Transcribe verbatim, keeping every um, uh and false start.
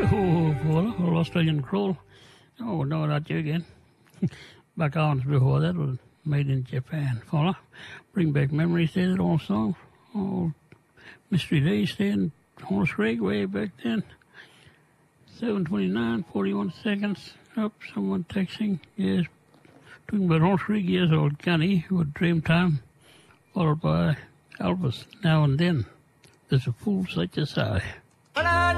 Oh, Paula, or Australian crawl. Oh, no, not you again. Back on before that was made in Japan. Paula, bring back memories there, that old song. Oh, Mystery Days there in Horse Creek way back then. seven twenty-nine, forty-one seconds. Up, oh, someone texting. Yes, talking about Horse Creek, yes, old Johnny with Dreamtime, followed by Elvis, Now and Then. There's a fool such as I.